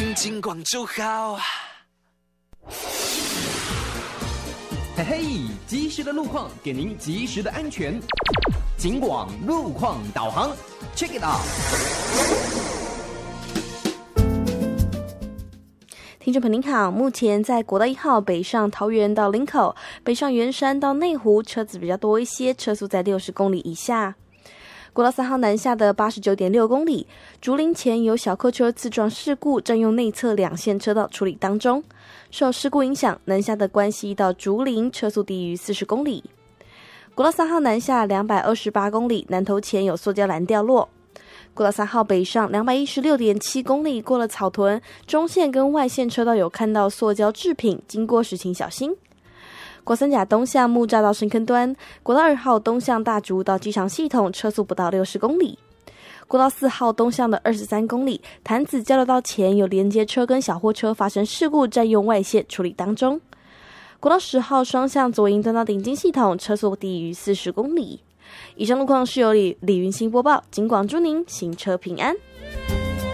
警广就好。 嘿嘿，及时的路况给您及时的安全。警广路况导航 ，Check it out。 听众朋友您好，目前在国道1号北上桃园到林口，北上圆山到内湖，车子比较多一些，车速在60公里以下。国道3号南下的89.6公里，竹林前有小客车自撞事故，占用内侧2线车道处理当中。受事故影响，南下的关西到竹林车速低于40公里。国道3号南下228公里，南投前有塑胶篮掉落。国道3号北上216.7公里，过了草屯，中线跟外线车道有看到塑胶制品，经过时请小心。国三甲东向木栅到深坑端，国道2号东向大竹到机场系统，车速不到60公里。国道4号东向的23公里，潭子交流道前有连接车跟小货车发生事故，占用外线处理当中。国道10号双向左营端到顶金系统，车速低于40公里。以上路况是由李云兴播报，警广祝您行车平安。